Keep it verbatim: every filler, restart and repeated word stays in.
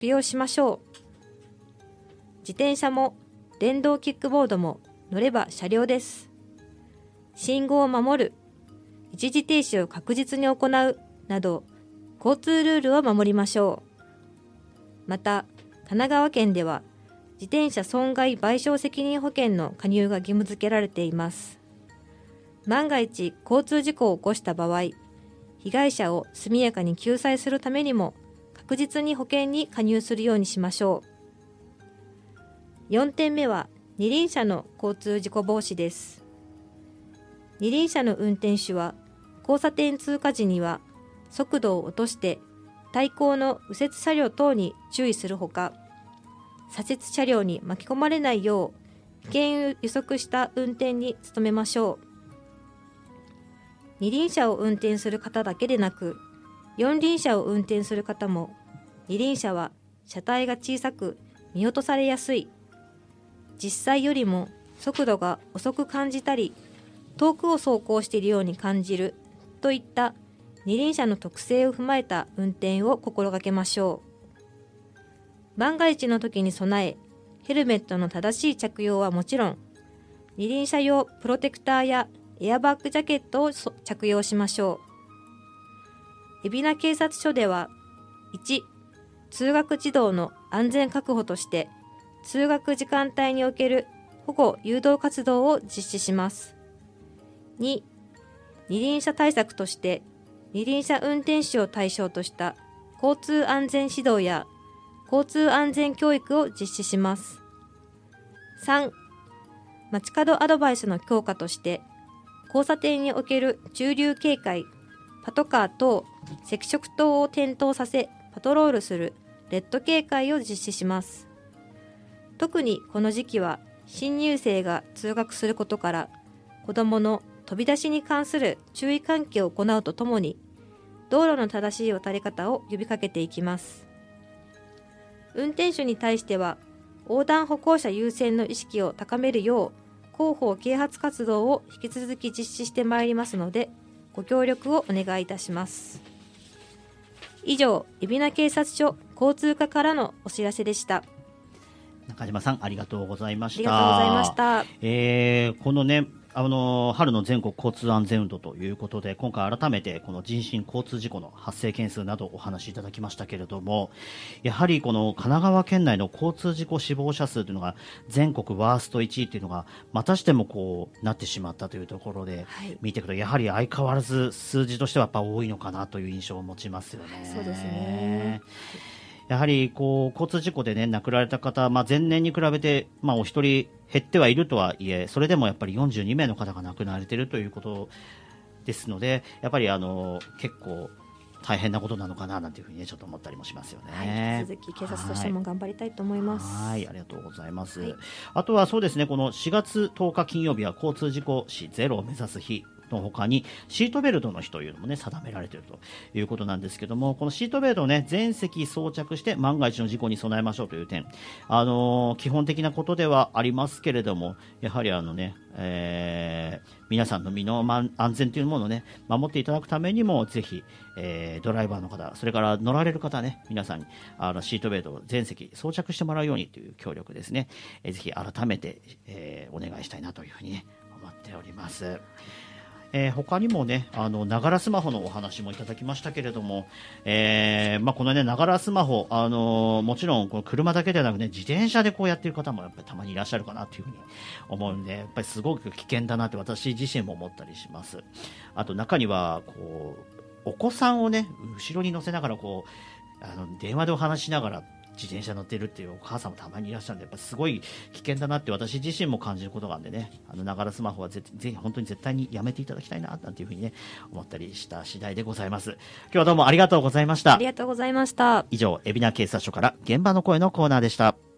着用しましょう。自転車も電動キックボードも乗れば車両です。信号を守る、一時停止を確実に行うなど交通ルールを守りましょう。また、神奈川県では自転車損害賠償責任保険の加入が義務付けられています。万が一交通事故を起こした場合、被害者を速やかに救済するためにも確実に保険に加入するようにしましょう。よんてんめは二輪車の交通事故防止です。二輪車の運転手は交差点通過時には速度を落として対向の右折車両等に注意するほか、左折車両に巻き込まれないよう危険を予測した運転に努めましょう。二輪車を運転する方だけでなく、四輪車を運転する方も、二輪車は車体が小さく見落とされやすい、実際よりも速度が遅く感じたり、遠くを走行しているように感じるといった二輪車の特性を踏まえた運転を心がけましょう。万が一の時に備え、ヘルメットの正しい着用はもちろん、二輪車用プロテクターやエアバッグジャケットを着用しましょう。海老名警察署では、いち、通学児童の安全確保として、通学時間帯における保護誘導活動を実施します。に、二輪車対策として、二輪車運転手を対象とした交通安全指導や交通安全教育を実施します。さん、街角アドバイスの強化として、交差点における駐留警戒、パトカー等、赤色灯を点灯させ、パトロールするレッド警戒を実施します。特にこの時期は、新入生が通学することから、子どもの飛び出しに関する注意喚起を行うとともに、道路の正しい渡り方を呼びかけていきます。運転手に対しては、横断歩行者優先の意識を高めるよう、広報啓発活動を引き続き実施してまいりますので、ご協力をお願いいたします。以上、海老名警察署交通課からのお知らせでした。 中島さん、ありがとうございました。 ありがとうございました。 えー、このね、あの春の全国交通安全運動ということで、今回改めてこの人身交通事故の発生件数などお話しいただきましたけれども、やはりこの神奈川県内の交通事故死亡者数というのが全国ワーストいちいというのがまたしてもこうなってしまったというところで、はい、見ていくとやはり相変わらず数字としてはやっぱ多いのかなという印象を持ちますよね。 そうですね。 やはりこう交通事故で、ね、亡くなられた方、まあ、前年に比べて、まあ、お一人減ってはいるとはいえ、それでもやっぱりよんじゅうにめいの方が亡くなられているということですので、やっぱりあの結構大変なことなのかななんていうふうに、ね、ちょっと思ったりもしますよね。 はい、引き続き警察としても頑張りたいと思います。 はい、はい、ありがとうございます。はい、あとはそうですね、このしがつとおか金曜日は交通事故死ゼロを目指す日の他にシートベルトの日というのも、ね、定められているということなんですけども、このシートベルトを、ね、全席装着して万が一の事故に備えましょうという点、あのー、基本的なことではありますけれども、やはりあの、ねえー、皆さんの身の安全というものを、ね、守っていただくためにもぜひ、えー、ドライバーの方、それから乗られる方、ね、皆さんにあのシートベルトを全席装着してもらうようにという協力ですね、えー、ぜひ改めて、えー、お願いしたいなというふうに、ね、思っております。えー、他にもね、あのながらスマホのお話もいただきましたけれども、えーまあ、このねながらスマホ、あのー、もちろんこの車だけではなくね、自転車でこうやっている方もやっぱりたまにいらっしゃるかなというふうに思うんで、やっぱりすごく危険だなって私自身も思ったりします。あと中にはこうお子さんをね後ろに乗せながらこうあの電話でお話しながら自転車乗っているっていうお母さんもたまにいらっしゃるんで、やっぱすごい危険だなって私自身も感じることがあるんでね、あのながらスマホは ぜ, ぜひ本当に絶対にやめていただきたいななんていうふうにね思ったりした次第でございます。今日はどうもありがとうございました。 ありがとうございました。 以上、海老名警察署から現場の声のコーナーでした。